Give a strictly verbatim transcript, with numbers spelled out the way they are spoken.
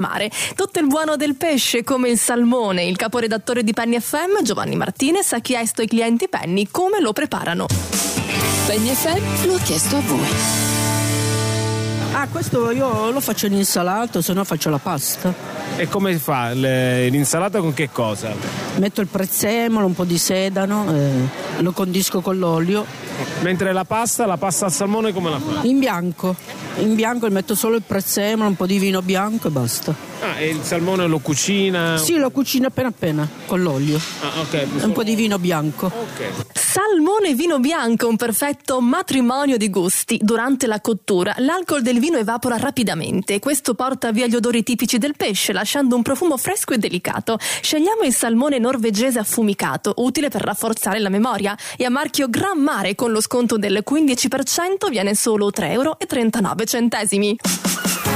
mare. Tutto il buono del pesce come il salmone. Il caporedattore di Penny F M, Giovanni Martinez, ha chiesto ai clienti Penny come lo preparano. Penny F M lo ha chiesto a voi. Ah, questo io lo faccio in insalato, se no faccio la pasta. E come fa Le, l'insalata con che cosa? Metto il prezzemolo, un po' di sedano, eh, lo condisco con l'olio. Mentre la pasta, la pasta al salmone come la fa? In bianco, in bianco metto solo il prezzemolo, un po' di vino bianco e basta. Ah, e il salmone lo cucina? Sì, lo cucino appena appena, con l'olio. Ah, ok. Un po' di vino bianco. Ok. Salmone e vino bianco, un perfetto matrimonio di gusti. Durante la cottura l'alcol del vino evapora rapidamente. Questo porta via gli odori tipici del pesce, lasciando un profumo fresco e delicato. Scegliamo il salmone norvegese affumicato, utile per rafforzare la memoria, e a marchio Gran Mare con lo sconto del quindici per cento viene solo tre euro e trentanove centesimi.